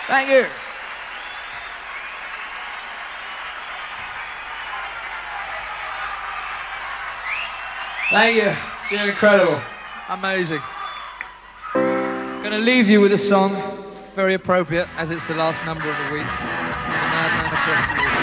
Thank you. Thank you. You're incredible. Amazing. Going to leave you with a song, very appropriate, as it's the last number of the week. The Madman Across the Water.